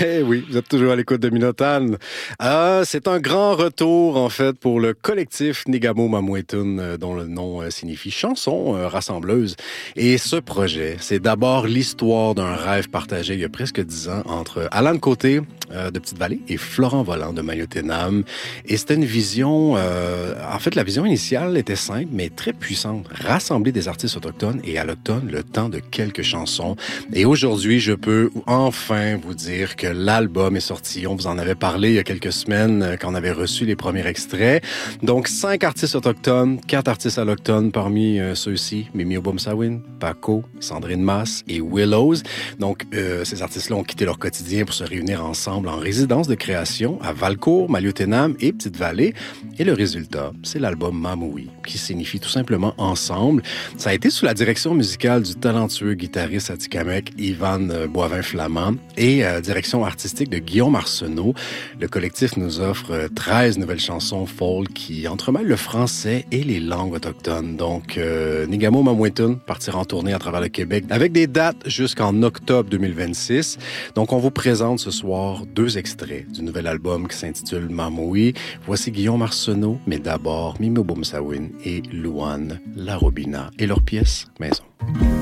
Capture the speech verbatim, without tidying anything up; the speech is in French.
Eh oui, vous êtes toujours à l'écoute de Minotan. Euh, c'est un grand retour, en fait, pour le collectif Nigamo Mamouetoun, euh, dont le nom euh, signifie chanson euh, rassembleuse. Et ce projet, c'est d'abord l'histoire d'un rêve partagé il y a presque dix ans entre Alan Côté euh, de Petite-Vallée et Florent Volant de Mayotenam. Et c'était une vision... Euh, en fait, la vision initiale était simple, mais très puissante. Rassembler des artistes autochtones et à l'automne, le temps de quelques chansons. Et aujourd'hui, je peux enfin vous dire que l'album est sorti. On vous en avait parlé il y a quelques semaines quand on avait reçu les premiers extraits. Donc, cinq artistes autochtones, quatre artistes allochtones parmi euh, ceux-ci. Mimi Obumsawin, Paco, Sandrine Masse et Willows. Donc, euh, ces artistes-là ont quitté leur quotidien pour se réunir ensemble en résidence de création à Valcourt, Maliotenam et Petite-Vallée. Et le résultat, c'est l'album Mamoui, qui signifie tout simplement ensemble. Ça a été sous la direction musicale du talentueux guitariste atikamekw Ivan Boivin-Flamand et euh, direction artistique de Guillaume Arsenault. Le collectif nous offre euh, treize nouvelles chansons folk qui entremêlent le français et les langues autochtones. Donc, euh, Nigamo Mamouetoun partira en tournée à travers le Québec avec des dates jusqu'en octobre deux mille vingt-six. Donc, on vous présente ce soir deux extraits du nouvel album qui s'intitule Mamoui. Voici Guillaume Arsenault, mais d'abord Mimi Obumsawin et Louane Larobina et leur pièce Maison.